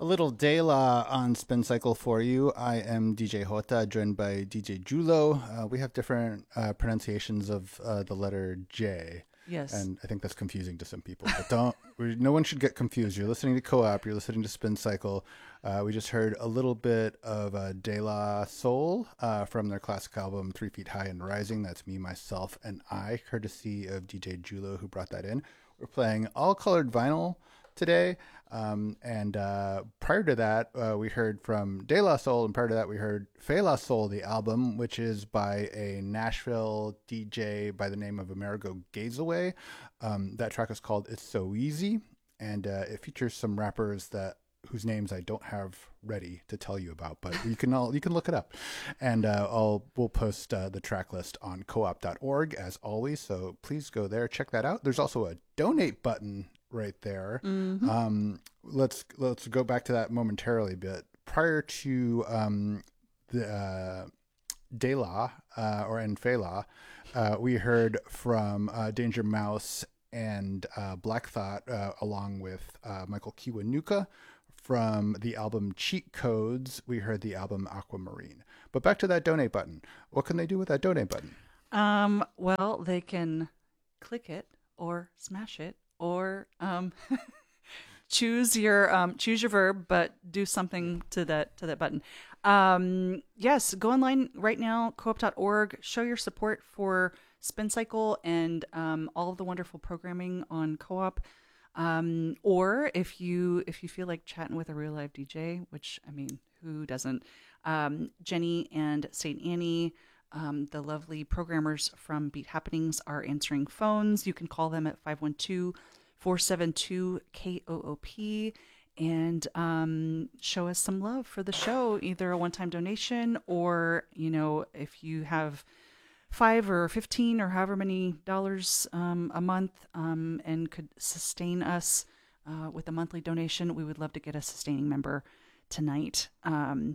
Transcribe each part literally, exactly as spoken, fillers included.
little Dayla on Spin Cycle for you. I am D J Hota, joined by D J Julo. Uh, we have different uh, pronunciations of uh, the letter J. Yes. And I think that's confusing to some people. But don't, we, no one should get confused. You're listening to Co-op. You're listening to Spin Cycle. Uh, we just heard a little bit of uh, De La Soul uh, from their classic album Three Feet High and Rising. That's Me, Myself, and I, courtesy of D J Julo, who brought that in. We're playing all colored vinyl today. Um, and uh, prior to that, uh, we heard from De La Soul, and prior to that, we heard Fe La Soul, the album, which is by a Nashville D J by the name of Amerigo Gazaway. Um, that track is called It's So Easy, and uh, it features some rappers that whose names I don't have ready to tell you about, but you can all you can look it up, and uh, I'll we'll post uh, the track list on co op dot org as always. So please go there, check that out. There's also a donate button right there. Mm-hmm. Um, let's let's go back to that momentarily. But prior to um, the uh, De La uh, or En Fela, uh, we heard from uh, Danger Mouse and uh, Black Thought, uh, along with uh, Michael Kiwanuka. From the album Cheat Codes, we heard the album Aquamarine. But back to that donate button. What can they do with that donate button? Um, well, they can click it or smash it or um, choose your um, choose your verb, but do something to that to that button. Um, yes, go online right now, co op dot org. Show your support for Spin Cycle and um, all of the wonderful programming on Co-op. Um, or if you if you feel like chatting with a real live D J, which I mean, who doesn't? Um, Jenny and Saint Annie, um, the lovely programmers from Beat Happenings, are answering phones. You can call them at five one two, four seven two, K O O P and um, show us some love for the show, either a one-time donation or, you know, if you have five or fifteen or however many dollars um, a month um, and could sustain us uh, with a monthly donation, we would love to get a sustaining member tonight. Um,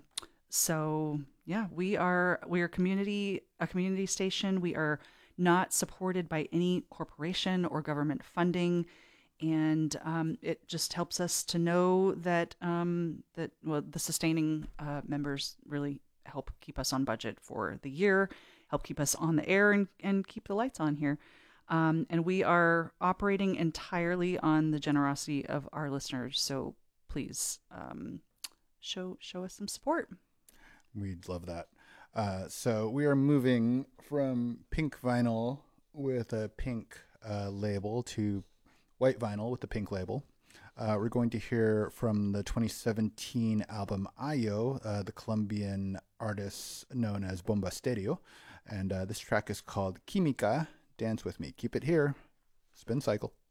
so yeah, we are we are community a community station. We are not supported by any corporation or government funding, and um, it just helps us to know that um, that well the sustaining uh, members really help keep us on budget for the year, help keep us on the air, and, and keep the lights on here. Um, and we are operating entirely on the generosity of our listeners. So please um, show show us some support. We'd love that. Uh, so we are moving from pink vinyl with a pink uh, label to white vinyl with the pink label. Uh, we're going to hear from the twenty seventeen album Ayo, uh, the Colombian artist known as Bomba Stereo. And uh, this track is called Química. Dance with me. Keep it here. Spin Cycle.